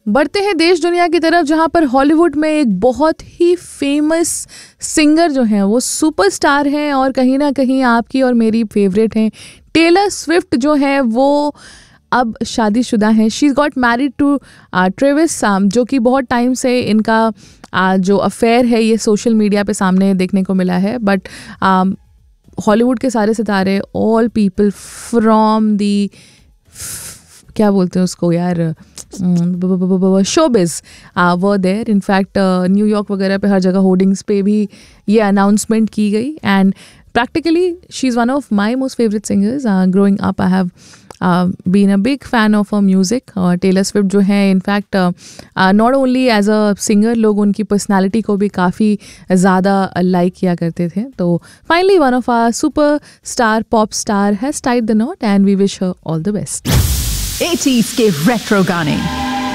बढ़ते हैं देश दुनिया की तरफ, जहाँ पर हॉलीवुड में एक बहुत ही फेमस सिंगर जो हैं वो सुपरस्टार हैं और कहीं ना कहीं आपकी और मेरी फेवरेट हैं। टेलर स्विफ्ट जो है वो अब शादीशुदा हैं। She got married to Travis, जो कि बहुत टाइम से इनका जो अफेयर है ये सोशल मीडिया पे सामने देखने को मिला है। बट हॉलीवुड के सारे सितारे, ऑल पीपल फ्रॉम दी, क्या बोलते हैं उसको यार, शोबिज वो देयर। इनफैक्ट न्यूयॉर्क वगैरह पे हर जगह होर्डिंग्स पे भी ये अनाउंसमेंट की गई। And practically she's one of my most favorite singers. Growing up I have been a big fan of her music. Taylor Swift जो है in fact not only as a singer, लोग उनकी पर्सनालिटी को भी काफ़ी ज़्यादा लाइक किया करते थे। तो finally one of our super star pop star has tied the not and we wish her all the best. 80s के रेट्रो गाने